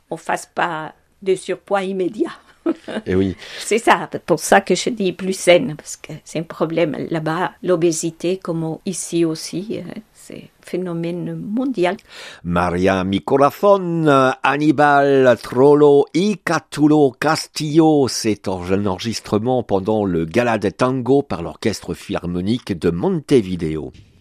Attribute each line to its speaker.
Speaker 1: on fasse pas de surpoids immédiat.
Speaker 2: Et oui.
Speaker 1: C'est ça, pour ça que je dis plus saine, parce que c'est un problème là-bas, l'obésité, comme ici aussi, c'est un phénomène mondial.
Speaker 2: Maria mi corazón, Aníbal Troilo y Catulo Castillo, c'est un enregistrement pendant le Gala de Tango par l'Orchestre Philharmonique de Montevideo.